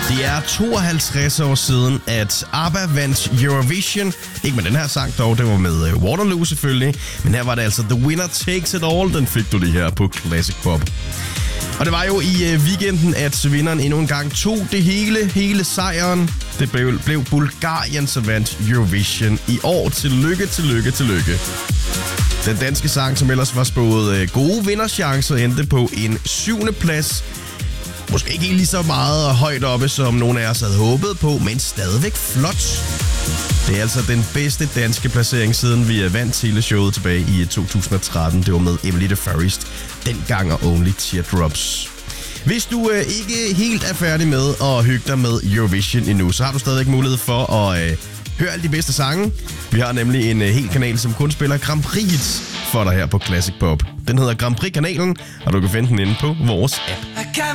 Det er 52 år siden, at ABBA vandt Eurovision. Ikke med den her sang dog, det var med Waterloo selvfølgelig. Men her var det altså The Winner Takes It All, den fik du lige her på Classic Pop. Og det var jo i weekenden, at vinderen endnu en gang tog det hele sejren. Det blev Bulgarien, som vandt Eurovision i år. Tillykke. Den danske sang, som ellers var spået gode vinderchancer, endte på en 7. plads. Måske ikke lige så meget højt oppe, som nogle af os havde håbet på, men stadigvæk flot. Det er altså den bedste danske placering, siden vi vandt teleshowet tilbage i 2013. Det var med Emily the Forest, dengang og Only Teardrops. Hvis du ikke helt er færdig med at hygge dig med Eurovision endnu, så har du stadigvæk mulighed for at høre alle de bedste sange. Vi har nemlig en hel kanal, som kun spiller Grand Prix for dig her på Classic Pop. Den hedder Grand Prix-kanalen, og du kan finde den inde på vores app.